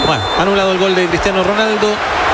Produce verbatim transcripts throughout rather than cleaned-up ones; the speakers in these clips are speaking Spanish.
Bueno, anulado el gol de Cristiano Ronaldo.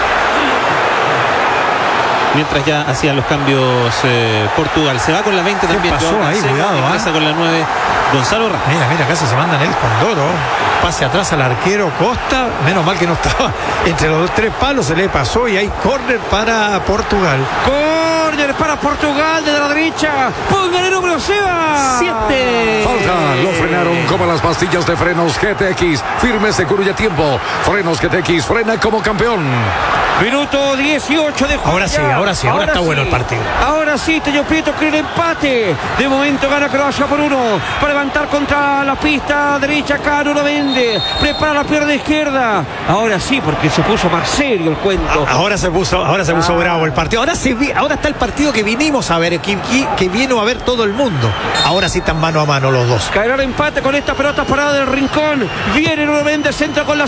Mientras ya hacían los cambios eh, Portugal. Se va con la veinte también. ¿Qué pasó ahí? Cuidado, Ingresa ¿eh? con la nueve Gonzalo Ramos. Mira, mira, casi se mandan el Condoro. Pase atrás al arquero Costa. Menos mal que no estaba entre los tres palos. Se le pasó y hay córner para Portugal. Córner para Portugal desde la derecha. Pongan el número Seba. Siete. Falta, lo frenaron como las pastillas de frenos G T X. Firme, seguro y a tiempo. Frenos G T X, frena como campeón. Minuto dieciocho de juego. Ahora sí, ahora sí, ahora, ahora está sí. bueno el partido. Ahora sí, Tello Prieto cree el empate. De momento gana Croacia por uno. Para levantar contra la pista derecha. Caro lo vende. Prepara la pierna izquierda. Ahora sí, porque se puso más serio el cuento. Ahora se puso, ahora se puso ah. bravo el partido. Ahora sí, ahora está el partido que vinimos a ver, que, que vino a ver todo el mundo. Ahora sí están mano a mano los dos. Caerá el empate con esta pelota parada del rincón. Viene nuevamente, centra con la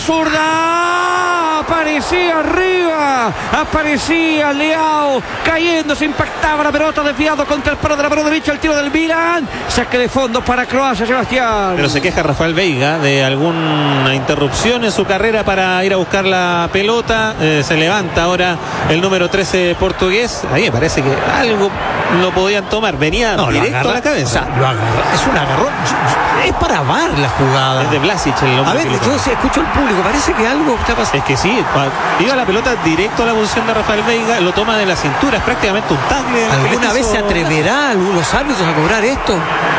zurda. Aparecía arriba. Aparecía Leao. Cayendo, se impactaba la pelota, desviado contra el palo de la mano derecha. El tiro del Milan. Saque de fondo para Croacia, Sebastián. Pero se queja Rafael Veiga de alguna interrupción en su carrera para ir a buscar la pelota. Eh, se levanta ahora el número trece portugués. Ahí me parece que algo lo podían tomar. Venía no, directo agarra, a la cabeza. O sea, lo agarra, es un agarrón. Es para VAR la jugada. Es de Vlasic el hombre. A ver, yo sí escucho el público. Parece que algo está pasando. Es que sí, iba la pelota directo a la posición de Rafael Veiga. Lo toma de la cintura. Es prácticamente un tackle. ¿Alguna vez se atreverá los árbitros a cobrar esto?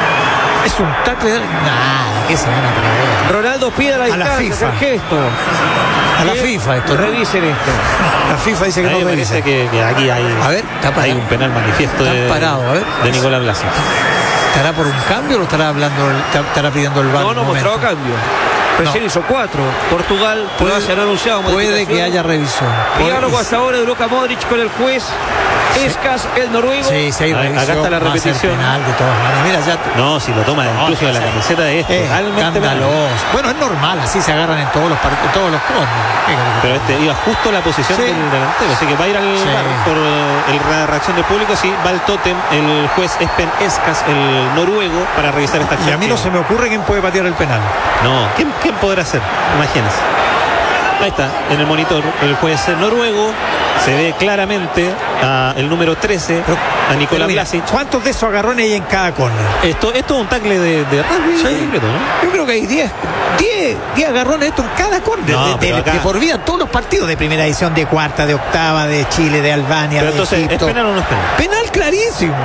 Es un tackle de... Nada, ¿qué se van a atrever? Ronaldo pide la distancia, a la FIFA. El gesto. A la FIFA esto, ¿no? Revisen esto. La FIFA dice que no revisa. Que, que aquí hay, a ver, está hay un penal manifiesto de, parado, a ver. de Nicolás Vlasic. ¿Estará por un cambio o lo estará hablando, estará pidiendo el V A R? No, no mostró cambio. Recién no. hizo cuatro. Portugal puede, puede, anunciado puede que haya revisión. Diálogo hasta ahora de Luka Modric con el juez Escas, el noruego. Sí, sí, hay revisión. Acá está la repetición. Penal de todas maneras. Mira, ya no, si lo toma no, incluso de la camiseta de este. Es escandaloso. Bueno, es normal, así se agarran en todos los partidos, todos los corners. Pero este iba justo a la posición sí. del delantero, así que va a ir al sí. bar por uh, la reacción del público. Sí, va al tótem el juez Espen Escas, el noruego, para revisar esta acción. Y a mí no se me ocurre quién puede patear el penal. No, ¿quién, quién podrá hacer? Imagínense. Ahí está, en el monitor, el juez noruego. Se ve claramente a el número trece, pero, a Nicolás Vlasic. ¿Cuántos de esos agarrones hay en cada corner? Esto, esto es un tackle de, de rugby. Sí. Completo, ¿no? Yo creo que hay diez agarrones esto en cada corner. No, de, de, de por vida, todos los partidos de primera edición, de cuarta, de octava, de Chile, de Albania, pero de entonces, Egipto. ¿es penal o no es penal? Penal clarísimo.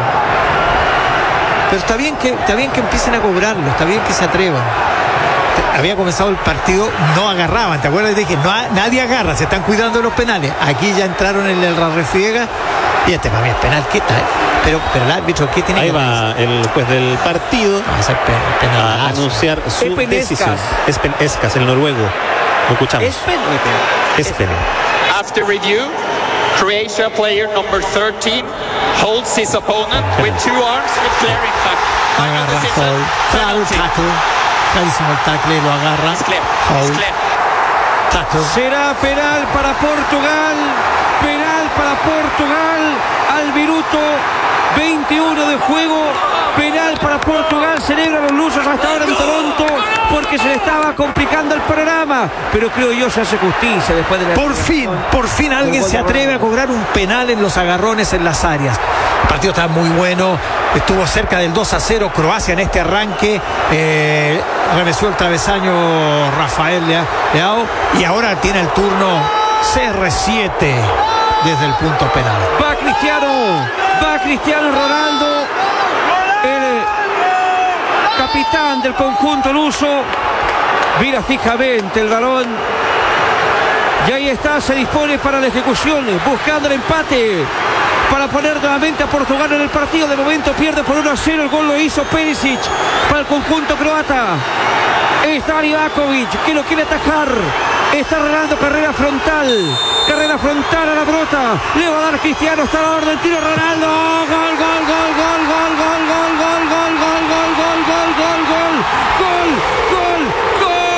Pero está bien que, está bien que empiecen a cobrarlo, está bien que se atrevan. Había comenzado el partido, no agarraban, ¿te acuerdas? Dije, no, nadie agarra, se están cuidando de los penales. Aquí ya entraron en el refriega y este para mí es penal, ¿qué tal? Pero, pero el árbitro, ¿qué tiene Ahí que va hacer? El juez del partido a, penal, a anunciar su Espen decisión. Espen Escas, el noruego. Lo escuchamos. Espen Espen. After review, Croatia player number thirteen holds his opponent with two arms with flaring back. Agarra, hold, claro, tackle. Clarísimo el tackle, lo agarra. Es clear. Hold. Es clear. Tackle. Será penal para Portugal. Penal para Portugal al minuto veintiuno de juego. Penal para Portugal. Celebran los lusos hasta ahora en Toronto porque se le estaba complicando el panorama. Pero creo yo se hace justicia después de la... Por fin, por fin alguien se atreve a cobrar un penal en los agarrones en las áreas. El partido está muy bueno. Estuvo cerca del dos a cero Croacia en este arranque. Eh, remeció el travesaño Rafael Leao. Y ahora tiene el turno C R siete desde el punto penal. Va Cristiano. Va Cristiano Ronaldo. El capitán del conjunto luso. Mira fijamente el balón. Y ahí está, se dispone para la ejecución. Buscando el empate. Para poner nuevamente a Portugal en el partido. De momento pierde por uno a cero. El gol lo hizo Perisic para el conjunto croata. Está Livakovic que lo quiere atacar. Está Ronaldo, carrera frontal. Carrera frontal a la brota. Le va a dar Cristiano. Está a la orden del tiro Ronaldo. Gol, gol, gol, gol, gol, gol, gol, gol, gol, gol, gol, gol, gol, gol, gol, gol.